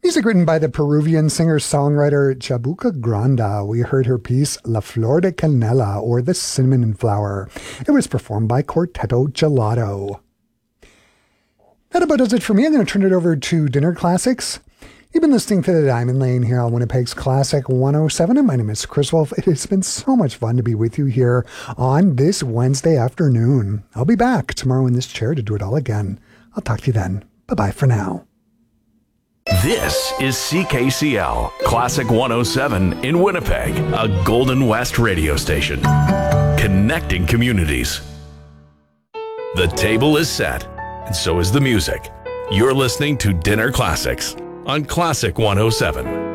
Music written by the Peruvian singer-songwriter Chabuca Granda. We heard her piece La Flor de Canela, or The Cinnamon Flower. It was performed by Quarteto Gelato. That about does it for me. I'm going to turn it over to Dinner Classics. You've been listening to The Diamond Lane here on Winnipeg's Classic 107, and my name is Chris Wolf. It has been so much fun to be with you here on this Wednesday afternoon. I'll be back tomorrow in this chair to do it all again. I'll talk to you then. Bye-bye for now. This is CKCL Classic 107 in Winnipeg, a Golden West radio station. Connecting communities. The table is set, and so is the music. You're listening to Dinner Classics on Classic 107.